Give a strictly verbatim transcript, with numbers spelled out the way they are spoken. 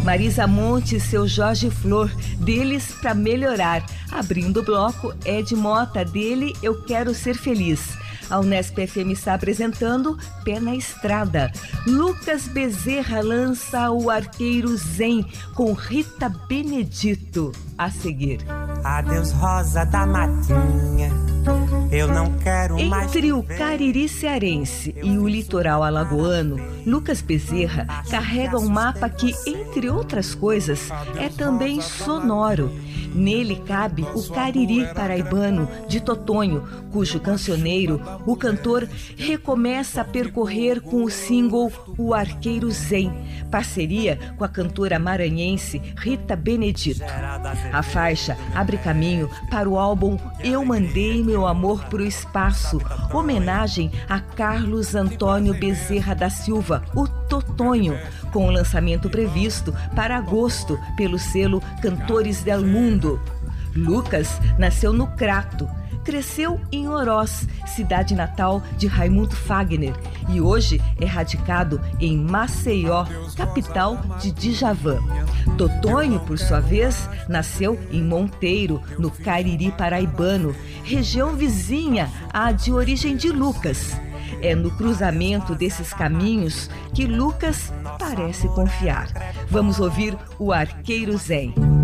Marisa Monte e seu Jorge Flor, deles Pra Melhorar. Abrindo o bloco, Ed Mota, dele Eu Quero Ser Feliz. A Unesp F M está apresentando Pé na Estrada. Lucas Bezerra lança O Arqueiro Zen com Rita Benedito. A seguir. Adeus, rosa da matinha, eu não quero mais. Entre o Cariri cearense e o litoral alagoano, Lucas Bezerra carrega um mapa que, entre outras coisas, é também sonoro. Nele cabe o Cariri paraibano de Totonho, cujo cancioneiro, o cantor, recomeça a percorrer com o single O Arqueiro Zen, parceria com a cantora maranhense Rita Benedito. A faixa abre caminho para o álbum Eu Mandei Meu Amor pro Espaço, homenagem a Carlos Antônio Bezerra da Silva, o Totonho, com o lançamento previsto para agosto pelo selo Cantores del Mundo. Lucas nasceu no Crato, cresceu em Oroz, cidade natal de Raimundo Fagner, e hoje é radicado em Maceió, capital de Djavã. Totonho, por sua vez, nasceu em Monteiro, no Cariri paraibano, região vizinha à de origem de Lucas. É no cruzamento desses caminhos que Lucas parece confiar. Vamos ouvir O Arqueiro Zen.